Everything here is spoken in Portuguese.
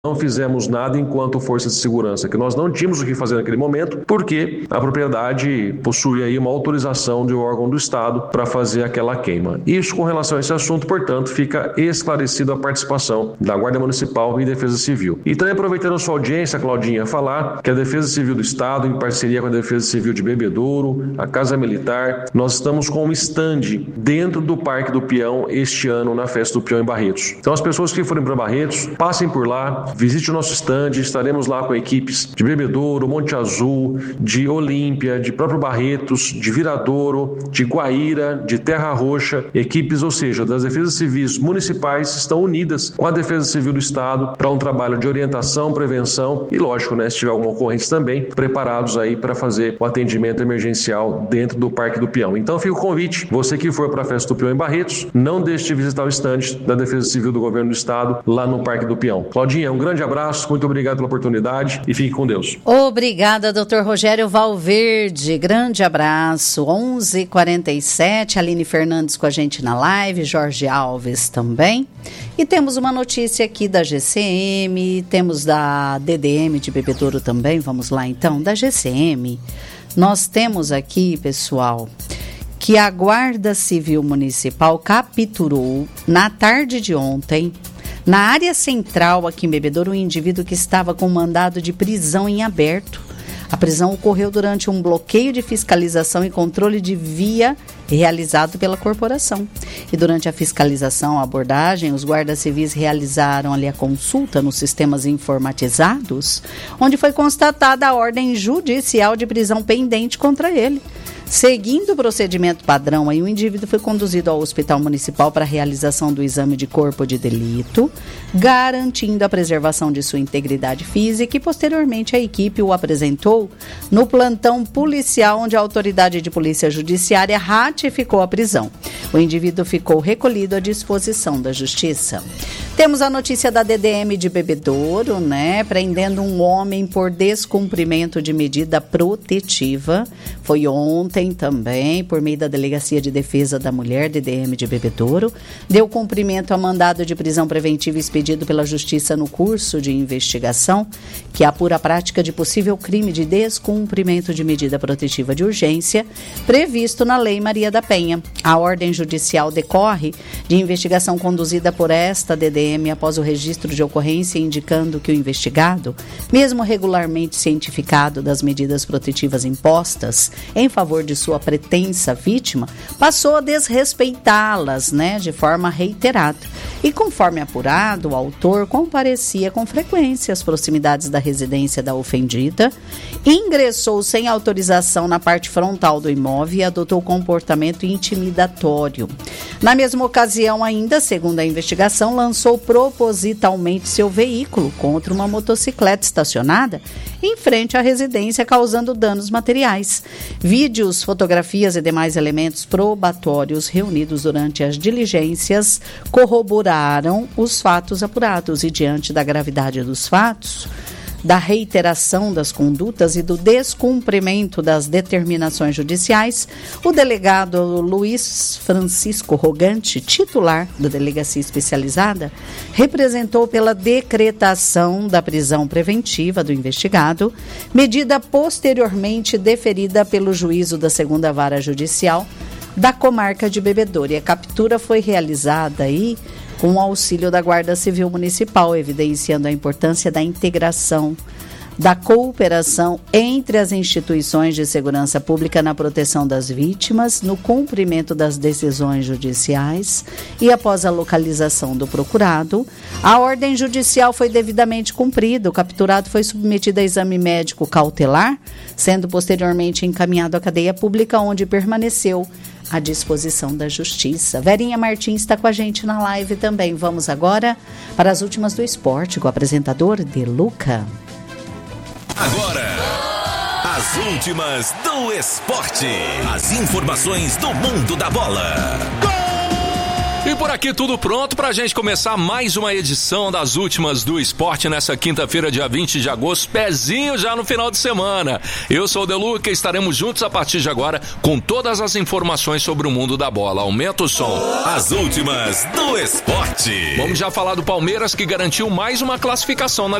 não fizemos nada enquanto força de segurança, que nós não tínhamos o que fazer naquele momento, porque a propriedade possui aí uma autorização de um órgão do Estado para fazer aquela queima. Isso com relação a esse assunto, portanto, fica esclarecido a participação da Guarda Municipal e Defesa Civil. E também aproveitando a sua audiência, Claudinha, falar que a Defesa Civil do Estado, em parceria com a Defesa Civil de Bebedouro, a Casa Militar, nós estamos com um stand dentro do Parque do Peão este ano na Festa do Peão em Barretos. Então as pessoas que forem para Barretos, passem por lá, visite o nosso stand, estaremos lá com equipes de Bebedouro, Monte Azul, de Olímpia, de próprio Barretos, de Viradouro, de Guaíra, de Terra Roxa, equipes, ou seja, das defesas civis municipais estão unidas com a Defesa Civil do Estado para um trabalho de orientação, prevenção e, lógico, se tiver alguma ocorrência também, preparados aí para fazer o atendimento emergencial dentro do Parque do Peão. Então fica o convite, você que for para a Festa do Peão em Barretos, não deixe de visitar o stand da Defesa Civil do Governo do Estado lá no Parque do Peão. Claudinha, um grande abraço, muito obrigado pela oportunidade e fique com Deus. Obrigada, Dr. Rogério Valverde, grande abraço. 11h47, Aline Fernandes com a gente na live, Jorge Alves também. E temos uma notícia aqui da GCM, temos da DDM de Bebedouro também, vamos lá então, da GCM. Nós temos aqui, pessoal, que a Guarda Civil Municipal capturou na tarde de ontem, na área central aqui em Bebedouro, um indivíduo que estava com mandado de prisão em aberto. A prisão ocorreu durante um bloqueio de fiscalização e controle de via realizado pela corporação. E durante a fiscalização, a abordagem, os guardas civis realizaram ali a consulta nos sistemas informatizados, onde foi constatada a ordem judicial de prisão pendente contra ele. Seguindo o procedimento padrão, aí, o indivíduo foi conduzido ao Hospital Municipal para a realização do exame de corpo de delito, garantindo a preservação de sua integridade física, e posteriormente a equipe o apresentou no plantão policial, onde a autoridade de polícia judiciária ratificou a prisão. O indivíduo ficou recolhido à disposição da Justiça. Temos a notícia da DDM de Bebedouro, prendendo um homem por descumprimento de medida protetiva. Foi ontem também, por meio da Delegacia de Defesa da Mulher, DDM de Bebedouro, deu cumprimento a mandado de prisão preventiva expedido pela Justiça no curso de investigação, que apura a prática de possível crime de descumprimento de medida protetiva de urgência, previsto na Lei Maria da Penha. A ordem judicial decorre de investigação conduzida por esta DDM após o registro de ocorrência indicando que o investigado, mesmo regularmente cientificado das medidas protetivas impostas em favor de sua pretensa vítima, passou a desrespeitá-las, de forma reiterada. E conforme apurado, o autor comparecia com frequência às proximidades da residência da ofendida, ingressou sem autorização na parte frontal do imóvel e adotou comportamento intimidatório. Na mesma ocasião ainda, segundo a investigação, lançou propositalmente seu veículo contra uma motocicleta estacionada em frente à residência, causando danos materiais. Vídeos, fotografias e demais elementos probatórios reunidos durante as diligências corroboraram os fatos apurados e, diante da gravidade dos fatos, da reiteração das condutas e do descumprimento das determinações judiciais, o delegado Luiz Francisco Rogante, titular da Delegacia Especializada, representou pela decretação da prisão preventiva do investigado, medida posteriormente deferida pelo juízo da 2ª Vara Judicial da comarca de Bebedouro. E a captura foi realizada aí com o auxílio da Guarda Civil Municipal, evidenciando a importância da integração, da cooperação entre as instituições de segurança pública na proteção das vítimas, no cumprimento das decisões judiciais. E após a localização do procurado, a ordem judicial foi devidamente cumprida. O capturado foi submetido a exame médico cautelar, sendo posteriormente encaminhado à cadeia pública, onde permaneceu à disposição da Justiça. Verinha Martins está com a gente na live também. Vamos agora para as últimas do esporte com o apresentador De Luca. Agora, as últimas do esporte. As informações do mundo da bola. E por aqui tudo pronto pra gente começar mais uma edição das Últimas do Esporte nessa quinta-feira, dia 20 de agosto, pezinho já no final de semana. Eu sou o Deluca e estaremos juntos a partir de agora com todas as informações sobre o mundo da bola. Aumenta o som. As Últimas do Esporte. Vamos já falar do Palmeiras, que garantiu mais uma classificação na